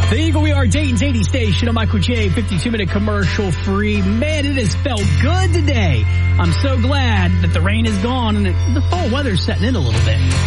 The Eagle, we are Dayton's 80 station on Michael J. 52-minute commercial free. Man, it has felt good today. I'm so glad that the rain is gone and the fall weather's setting in a little bit.